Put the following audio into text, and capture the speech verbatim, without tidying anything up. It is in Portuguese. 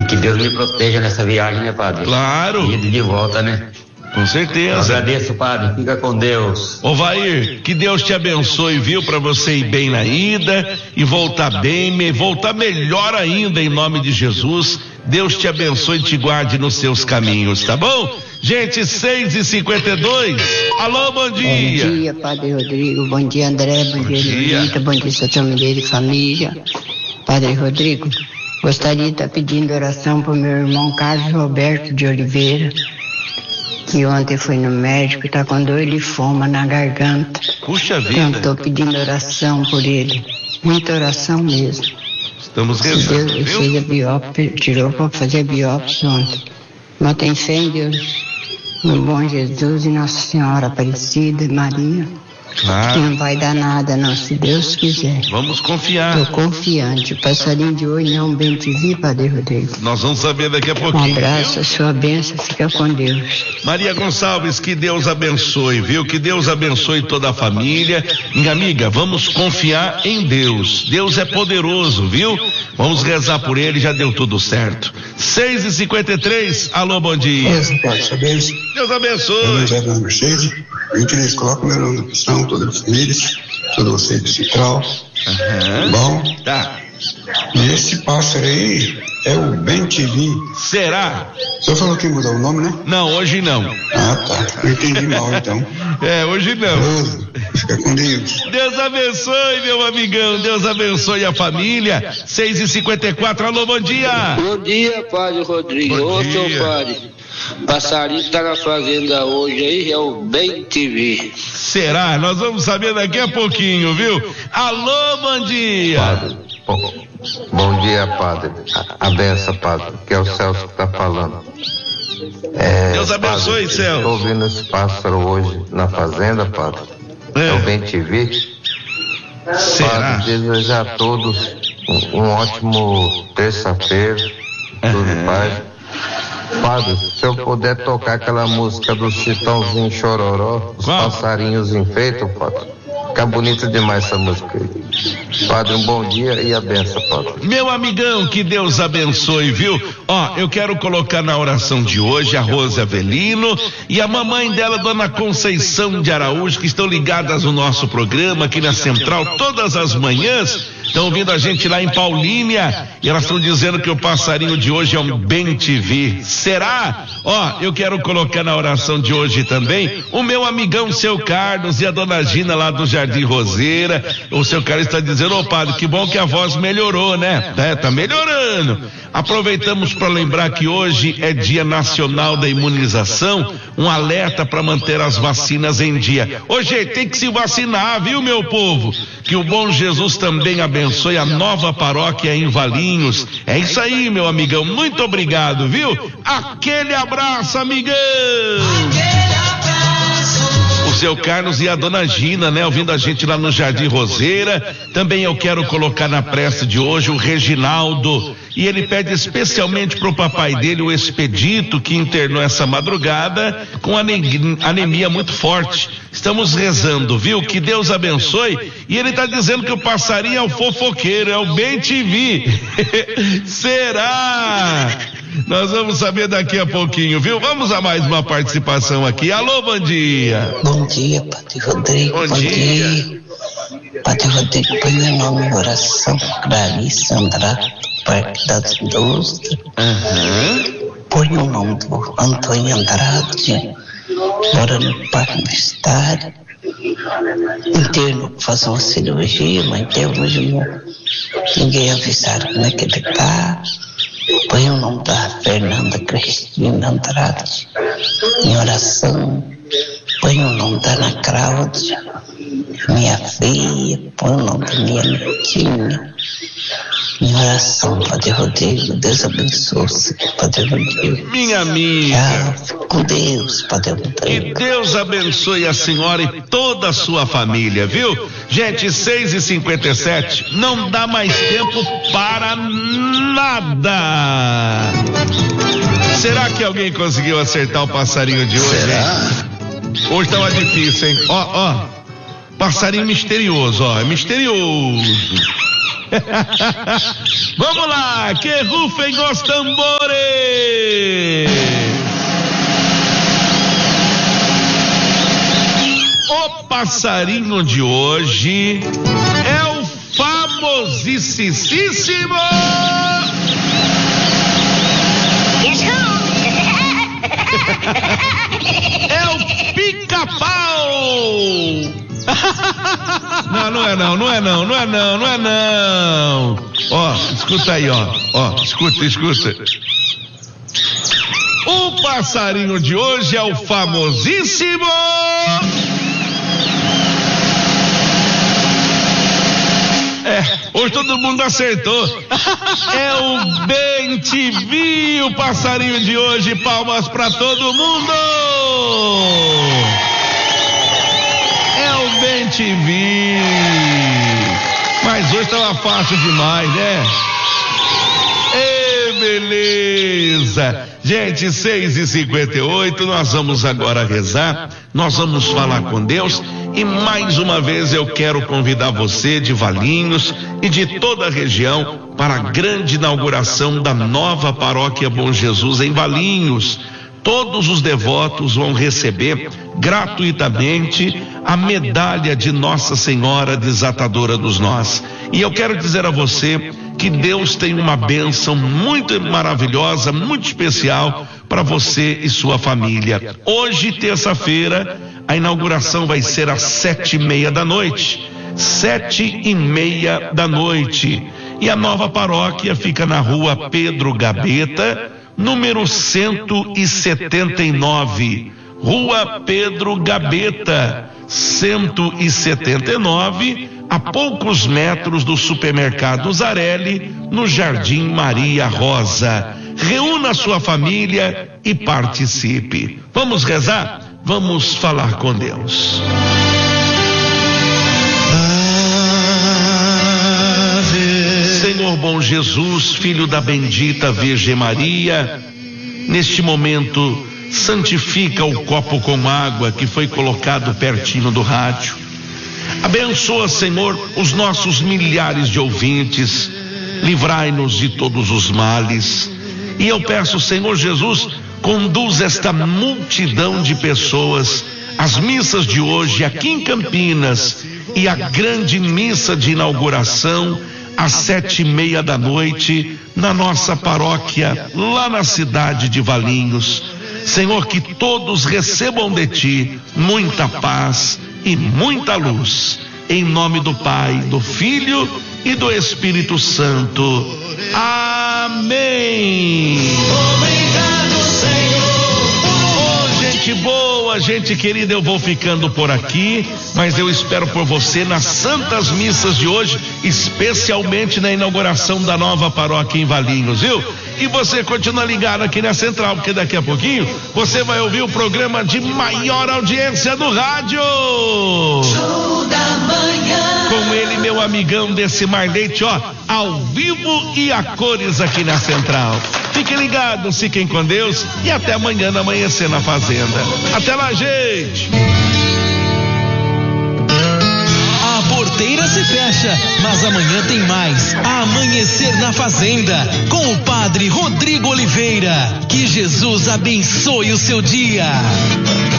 que Deus me proteja nessa viagem, né, padre? Claro. E de volta, né? Com certeza. Eu agradeço, padre. Fica com Deus. Ô Vair, que Deus te abençoe, viu? Pra você ir bem na ida e voltar bem, me, voltar melhor ainda em nome de Jesus. Deus te abençoe e te guarde nos seus caminhos, tá bom? Gente, seis e cinquenta e dois. Alô, bom dia. Bom dia, Padre Rodrigo. Bom dia, André. Bom, bom dia, Lolita. Bom dia, sua família e família. Padre Rodrigo, gostaria de estar pedindo oração para o meu irmão Carlos Roberto de Oliveira, que ontem foi no médico, está com dor de fome na garganta. Puxa vida. Então estou pedindo oração por ele. Muita oração mesmo. Estamos rezando, Se Deus, viu? fez a biópsia, tirou para fazer a biópsia ontem. Mas tem fé em Deus, no bom Jesus e Nossa Senhora Aparecida e Maria. Claro. Que não vai dar nada não, se Deus quiser. Vamos confiar. Estou confiante. O passarinho de hoje não bem te vi, Padre Rodrigo. Nós vamos saber daqui a pouquinho. Um abraço, viu? a sua bênção, fica com Deus. Maria Gonçalves, que Deus abençoe, viu? Que Deus abençoe toda a família. Minha amiga, vamos confiar em Deus. Deus é poderoso, viu? Vamos rezar por ele, já deu tudo certo. seis e cinquenta e três, alô, bom dia. Deus, Deus abençoe. Eu José do Mercedes, vinte e três, coloca o meu nome na missão, toda a família, todos vocês do Citral. Uhum. Bom? Tá. E esse pássaro aí é o Ben T V. Será? O senhor falou que mudou o nome, né? Não, hoje não. Ah, tá. Eu entendi mal, então. É, hoje não. Deus, fica com Deus. Deus abençoe, meu amigão. Deus abençoe a família. seis e cinquenta e quatro, alô, bom dia. Bom dia, Padre Rodrigo. Bom Ô, dia. seu padre. Passarinho que tá na fazenda hoje aí é o Ben T V. Será? Nós vamos saber daqui a pouquinho, viu? Alô, bom dia. Padre, bom, bom dia, padre. A, a benção, padre, que é o Celso que tá falando. É, Deus abençoe, padre, Celso. Estou ouvindo esse pássaro hoje na fazenda, padre. É, é o Ben T V. Será? Padre, desejar a todos um, um ótimo terça-feira. Tudo Uhum. paz. Padre, se eu puder tocar aquela música do Chitãozinho Chororó, os Qual? passarinhos enfeitam, padre. Fica bonita demais essa música aí. Padre, um bom dia e a benção, padre. Meu amigão, que Deus abençoe, viu? Ó, eu quero colocar na oração de hoje a Rose Avelino e a mamãe dela, Dona Conceição de Araújo, que estão ligadas no nosso programa aqui na Central todas as manhãs. Estão ouvindo a gente lá em Paulínia e elas estão dizendo que o passarinho de hoje é um Ben T V. Será? Ó, eu quero colocar na oração de hoje também o meu amigão Seu Carlos e a Dona Gina lá do Jardim Roseira. O Seu Carlos está dizendo, ô padre, que bom que a voz melhorou, né? É, tá melhorando. Aproveitamos para lembrar que hoje é Dia Nacional da Imunização, um alerta para manter as vacinas em dia. Ô gente, tem que se vacinar, viu, meu povo? Que o bom Jesus também abençoe a nova paróquia em Valinhos. É isso aí, meu amigão. Muito obrigado, viu? Aquele abraço, amigão! O Seu Carlos e a Dona Gina, né, ouvindo a gente lá no Jardim Roseira. Também eu quero colocar na prece de hoje o Reginaldo, e ele pede especialmente pro papai dele, o Expedito, que internou essa madrugada com anemia muito forte. Estamos rezando, viu? Que Deus abençoe. E ele tá dizendo que o passarinho é o fofoqueiro, é o Ben T V. Será? Nós vamos saber daqui a pouquinho, viu? Vamos a mais uma participação aqui. Alô, bom dia. Bom dia, Padre Rodrigo. Bom, Bom dia. dia. Padre Rodrigo, põe meu nome em oração. Clarice Andrade, Parque das Indústrias. Uhum. Põe o nome do Antônio Andrade, mora no Parque Universitário. Interno, fazer uma cirurgia, mas até hoje não, ninguém avisaram como é que ele está. Põe o nome da Fernanda Cristina Andrade em oração. Põe o nome da Ana Cláudia, minha filha. Põe o nome da minha netinha em oração, Padre Rodrigo. Deus abençoe, Padre Rodrigo. Minha amiga. Tchau, fique com Deus, Padre Rodrigo. Que Deus abençoe a senhora e toda a sua família, viu? Gente, seis e cinquenta e sete, não dá mais tempo para nada. Será que alguém conseguiu acertar o passarinho de hoje, hein? Hoje tava difícil, hein? Ó, ó, passarinho misterioso, ó, é misterioso. Vamos lá, que rufem os tambores. O passarinho de hoje é o famosíssimo é o pica-pau. Não, não é não, não é não, não é não, não é não. Ó, escuta aí, ó, ó, escuta, escuta. O passarinho de hoje é o famosíssimo É, hoje todo mundo acertou. É o Bem-te-vi, o passarinho de hoje. Palmas pra todo mundo. É o Bem-te-vi. Mas hoje tava fácil demais, né? Ê, beleza. Gente, seis e cinquenta e oito, nós vamos agora rezar, nós vamos falar com Deus e mais uma vez eu quero convidar você de Valinhos e de toda a região para a grande inauguração da nova paróquia Bom Jesus em Valinhos. Todos os devotos vão receber gratuitamente a medalha de Nossa Senhora Desatadora dos Nós. E eu quero dizer a você que Deus tem uma bênção muito maravilhosa, muito especial para você e sua família. Hoje, terça-feira, a inauguração vai ser às sete e meia da noite. Sete e meia da noite. E a nova paróquia fica na rua Pedro Gabeta, número cento e setenta e nove. Rua Pedro Gabeta, cento e setenta e nove, a poucos metros do supermercado Zarelli, no Jardim Maria Rosa. Reúna sua família e participe. Vamos rezar? Vamos falar com Deus. Senhor bom Jesus, Filho da bendita Virgem Maria, neste momento santifica o copo com água que foi colocado pertinho do rádio. Abençoa, Senhor, os nossos milhares de ouvintes, livrai-nos de todos os males. E eu peço, Senhor Jesus, conduz esta multidão de pessoas às missas de hoje aqui em Campinas e a grande missa de inauguração às sete e meia da noite na nossa paróquia lá na cidade de Valinhos. Senhor, que todos recebam de Ti muita paz e muita luz, em nome do Pai, do Filho e do Espírito Santo. Amém. Obrigado, Senhor. Oh, gente boa, gente querida, eu vou ficando por aqui, mas eu espero por você nas santas missas de hoje, especialmente na inauguração da nova paróquia em Valinhos, viu? E você continua ligado aqui na Central, porque daqui a pouquinho você vai ouvir o programa de maior audiência do rádio. Show da manhã. Com ele, meu amigão Decimar Leite, ó, ao vivo e a cores aqui na Central. Fiquem ligados, fiquem com Deus e até amanhã na Amanhecer na Fazenda. Até lá, gente. A porteira se fecha, mas amanhã tem mais. Amanhecer na Fazenda, com o Padre Rodrigo Oliveira. Que Jesus abençoe o seu dia.